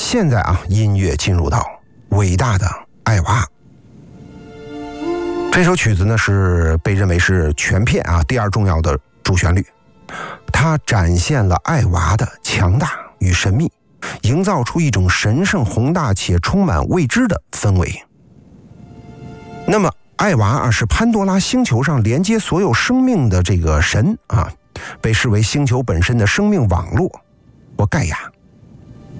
现在啊，音乐进入到伟大的爱娃。这首曲子呢是被认为是全片啊第二重要的主旋律，它展现了爱娃的强大与神秘，营造出一种神圣宏大且充满未知的氛围。那么爱娃啊是潘多拉星球上连接所有生命的这个神啊，被视为星球本身的生命网络或盖亚。